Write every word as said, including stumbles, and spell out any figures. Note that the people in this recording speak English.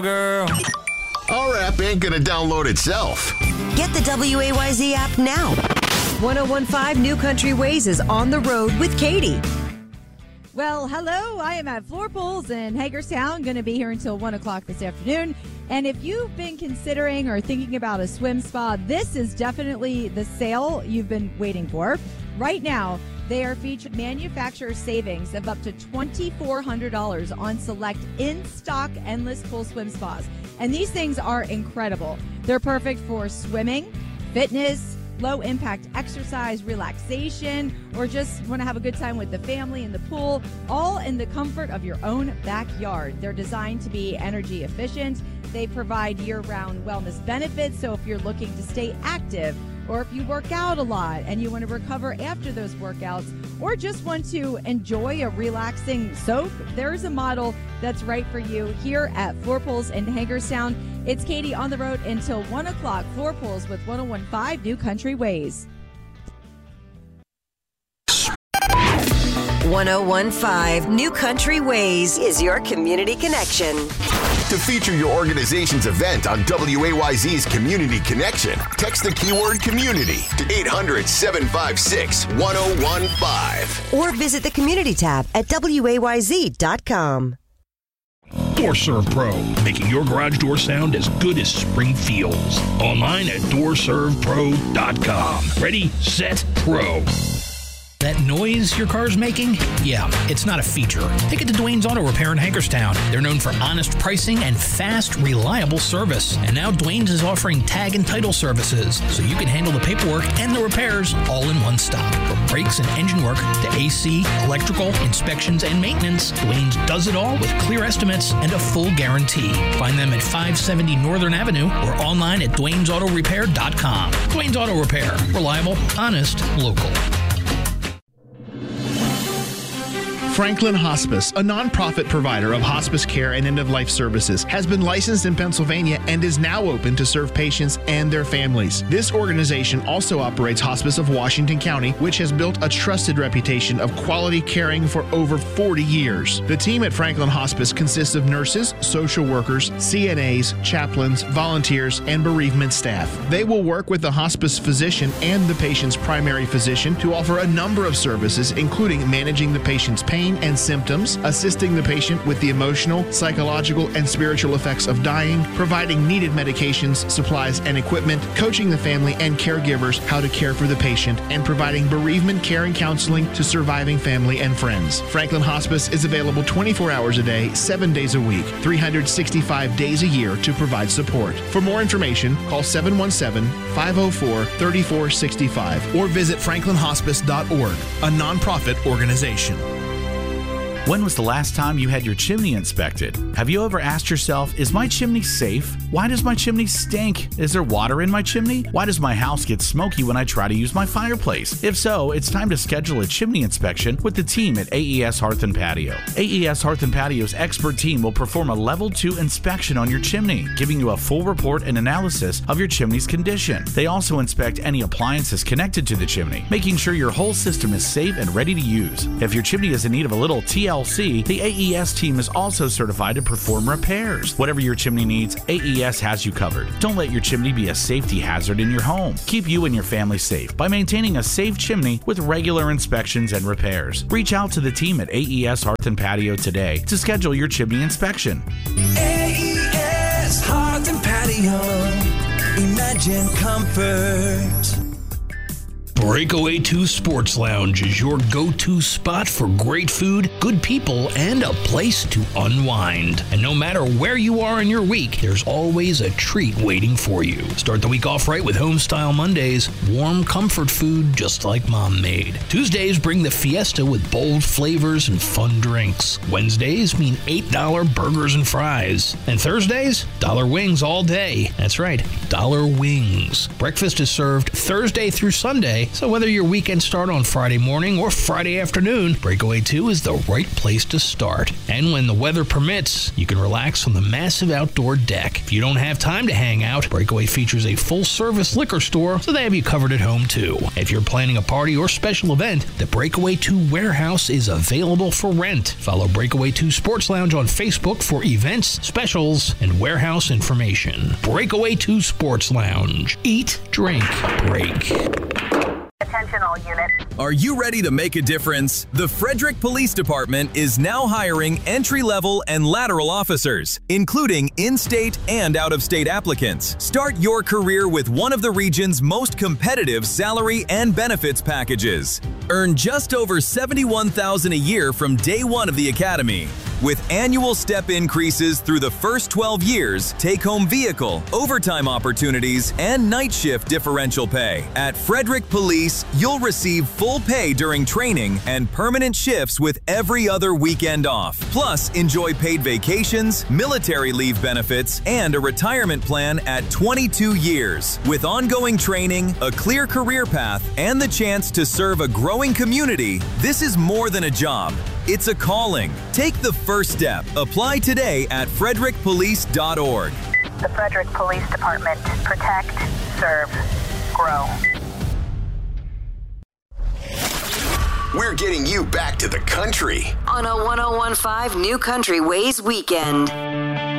Girl. Our app ain't gonna download itself. Get the W A Y Z app now. ten fifteen New Country Ways is on the road with Katie. Well, hello. I am at Floor Pools in Hagerstown. Going to be here until one o'clock this afternoon. And if you've been considering or thinking about a swim spa, this is definitely the sale you've been waiting for. Right now, they are featured manufacturer savings of up to two thousand four hundred dollars on select in-stock endless pool swim spas. And these things are incredible. They're perfect for swimming, fitness, low-impact exercise, relaxation, or just want to have a good time with the family in the pool, all in the comfort of your own backyard. They're designed to be energy efficient. They provide year-round wellness benefits, so if you're looking to stay active, or if you work out a lot and you want to recover after those workouts, or just want to enjoy a relaxing soak, there's a model that's right for you here at Floor Pools in Hagerstown. It's Katie on the road until one o'clock. Floor Pools with ten fifteen New Country Ways. ten fifteen New Country Ways is your community connection. To feature your organization's event on W A Y Z's Community Connection, text the keyword community to eight hundred, seven five six, one oh one five. Or visit the community tab at W A Y Z dot com. DoorServe Pro, making your garage door sound as good as spring feels. Online at door serve pro dot com. Ready, set, pro. That noise your car's making? Yeah, it's not a feature. Take it to Dwayne's Auto Repair in Hagerstown. They're known for honest pricing and fast, reliable service. And now Dwayne's is offering tag and title services, so you can handle the paperwork and the repairs all in one stop. From brakes and engine work to A C, electrical, inspections, and maintenance, Dwayne's does it all with clear estimates and a full guarantee. Find them at five seventy Northern Avenue or online at dwaynes auto repair dot com. Dwayne's Auto Repair. Reliable, honest, local. Franklin Hospice, a nonprofit provider of hospice care and end-of-life services, has been licensed in Pennsylvania and is now open to serve patients and their families. This organization also operates Hospice of Washington County, which has built a trusted reputation of quality caring for over forty years. The team at Franklin Hospice consists of nurses, social workers, C N As, chaplains, volunteers, and bereavement staff. They will work with the hospice physician and the patient's primary physician to offer a number of services, including managing the patient's pain and symptoms, assisting the patient with the emotional, psychological, and spiritual effects of dying, providing needed medications, supplies, and equipment, coaching the family and caregivers how to care for the patient, and providing bereavement care and counseling to surviving family and friends. Franklin Hospice is available twenty-four hours a day, seven days a week, three hundred sixty-five days a year to provide support. For more information, call seven one seven, five oh four, three four six five or visit franklin hospice dot org, a nonprofit organization. When was the last time you had your chimney inspected? Have you ever asked yourself, is my chimney safe? Why does my chimney stink? Is there water in my chimney? Why does my house get smoky when I try to use my fireplace? If so, it's time to schedule a chimney inspection with the team at A E S Hearth and Patio. A E S Hearth and Patio's expert team will perform a level two inspection on your chimney, giving you a full report and analysis of your chimney's condition. They also inspect any appliances connected to the chimney, making sure your whole system is safe and ready to use. If your chimney is in need of a little T L C, the A E S team is also certified to perform repairs. Whatever your chimney needs, A E S has you covered. Don't let your chimney be a safety hazard in your home. Keep you and your family safe by maintaining a safe chimney with regular inspections and repairs. Reach out to the team at A E S Hearth and Patio today to schedule your chimney inspection. A E S Hearth and Patio. Imagine comfort. Breakaway two Sports Lounge is your go-to spot for great food, good people, and a place to unwind. And no matter where you are in your week, there's always a treat waiting for you. Start the week off right with Homestyle Mondays, warm comfort food just like Mom made. Tuesdays bring the fiesta with bold flavors and fun drinks. Wednesdays mean eight dollar burgers and fries. And Thursdays, dollar wings all day. That's right, dollar wings. Breakfast is served Thursday through Sunday, So whether your weekend start on Friday morning or Friday afternoon, Breakaway two is the right place to start. And when the weather permits, you can relax on the massive outdoor deck. If you don't have time to hang out, Breakaway features a full-service liquor store, so they have you covered at home too. If you're planning a party or special event, the Breakaway two Warehouse is available for rent. Follow Breakaway two Sports Lounge on Facebook for events, specials, and warehouse information. Breakaway two Sports Lounge. Eat, drink, break. Attention all units. Are you ready to make a difference? The Frederick Police Department is now hiring entry-level and lateral officers, including in-state and out-of-state applicants. Start your career with one of the region's most competitive salary and benefits packages. Earn just over seventy-one thousand dollars a year from day one of the academy. With annual step increases through the first twelve years, take-home vehicle, overtime opportunities, and night shift differential pay. At Frederick Police, you'll receive full pay during training and permanent shifts with every other weekend off. Plus, enjoy paid vacations, military leave benefits, and a retirement plan at twenty-two years. With ongoing training, a clear career path, and the chance to serve a growing community, this is more than a job. It's a calling. Take the first step. Apply today at frederick police dot org. The Frederick Police Department. Protect, serve, grow. We're getting you back to the country On a one oh one point five New Country Ways weekend.